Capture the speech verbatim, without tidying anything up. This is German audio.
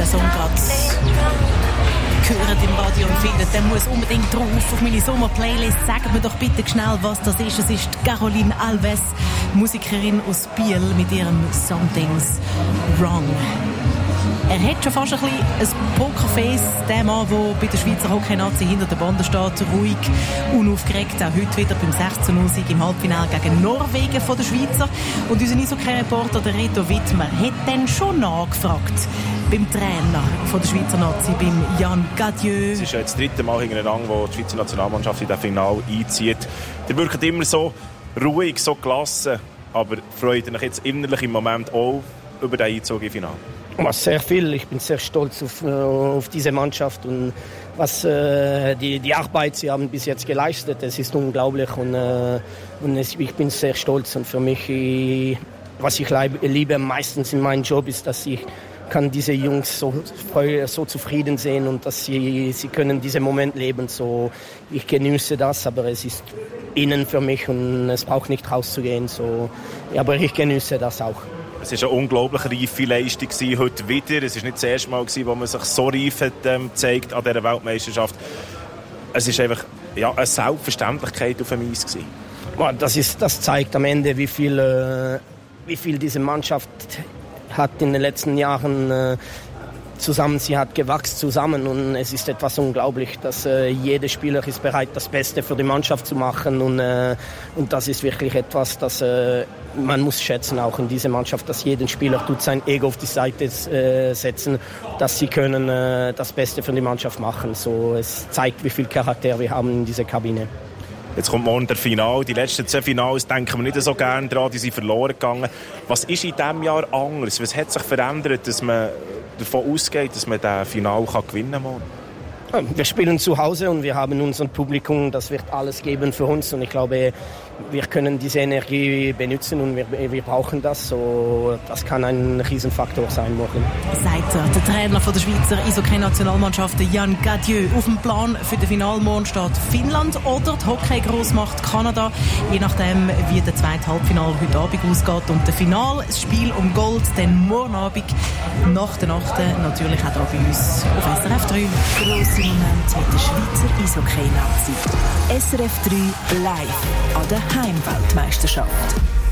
Song gerade gehört im Radio und findet, der muss unbedingt drauf auf meine Sommer-Playlist. Sagt mir doch bitte schnell, was das ist. Es ist Caroline Alves, Musikerin aus Biel, mit ihrem Something's Wrong. Er hat schon fast ein bisschen ein Pokerface, der Mann, der bei der Schweizer Hockey-Nazi hinter der Bande steht, ruhig, unaufgeregt, auch heute wieder beim sechzehn zu null Sieg im Halbfinale gegen Norwegen von der Schweizer. Und unser Eishockey-Reporter, der Reto Wittmer, hat dann schon nachgefragt beim Trainer von der Schweizer Nazi, beim Jan Gadieu. Es ist ja das dritte Mal hintereinander, wo die Schweizer Nationalmannschaft in das Finale einzieht. Der wirkt immer so ruhig, so gelassen, aber freut ihr euch jetzt innerlich im Moment auch über den Einzug im Finale? Sehr viel. Ich bin sehr stolz auf, auf diese Mannschaft und was äh, die, die Arbeit sie haben bis jetzt geleistet. Es ist unglaublich und, äh, und es, ich bin sehr stolz. Und für mich, ich, was ich liebe meistens in meinem Job, ist, dass ich kann diese Jungs so, so zufrieden sehen und dass sie, sie können diesen Moment leben. So, ich genieße das, aber es ist innen für mich und es braucht nicht rauszugehen. So, aber ich genieße das auch. Es war eine unglaublich reife Leistung heute wieder. Es war nicht das erste Mal, wo man sich so reif hat, ähm, zeigt an dieser Weltmeisterschaft. Es war einfach ja, eine Selbstverständlichkeit auf dem Eis gewesen. Das, ist, das zeigt am Ende, wie viel, äh, wie viel diese Mannschaft hat in den letzten Jahren äh, zusammen, sie hat gewachsen zusammen und es ist etwas unglaublich, dass äh, jeder Spieler ist bereit, das Beste für die Mannschaft zu machen und, äh, und das ist wirklich etwas, das äh, man muss schätzen auch in dieser Mannschaft, dass jeder Spieler tut sein Ego auf die Seite äh, setzen, dass sie können äh, das Beste für die Mannschaft machen. So, es zeigt, wie viel Charakter wir haben in dieser Kabine. Jetzt kommt morgen der Finale. Die letzten zwei Finals denken wir nicht so gerne dran, die sind verloren gegangen. Was ist in diesem Jahr anders? Was hat sich verändert, dass man davon ausgeht, dass man das Finale gewinnen kann? Wir spielen zu Hause und wir haben unser Publikum, das wird alles geben für uns und ich glaube, wir können diese Energie benutzen und wir, wir brauchen das. So, das kann ein Riesenfaktor sein morgen. Sagt der Trainer von der Schweizer Eishockey-Nationalmannschaft Jan Gadieu. Auf dem Plan für den Finalmorgen steht Finnland oder die Hockey-Grossmacht Kanada, je nachdem wie der zweite Halbfinale heute Abend ausgeht. Und der Final, das Spiel um Gold, dann morgen Abend nach der Nacht natürlich auch hier bei uns auf S R F drei. Grosse Momente mit der Schweizer Eishockey-Nazi. S R F drei live an der Heimweltmeisterschaft.